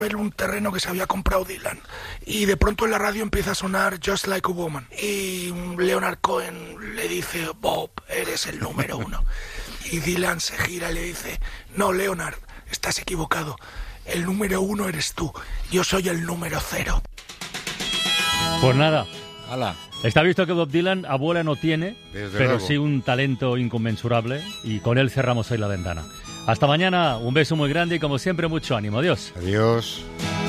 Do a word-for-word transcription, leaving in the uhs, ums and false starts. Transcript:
ver un terreno que se había comprado Dylan y de pronto en la radio empieza a sonar Just Like a Woman y Leonard Cohen le dice: Bob, eres el número uno. Y Dylan se gira y le dice: no, Leonard, estás equivocado, el número uno eres tú, yo soy el número cero. Pues nada, ¡Hala! Está visto que Bob Dylan abuela no tiene, Desde pero luego. sí un talento inconmensurable, y con él cerramos hoy la ventana. Hasta mañana, un beso muy grande y como siempre mucho ánimo. Adiós. Adiós.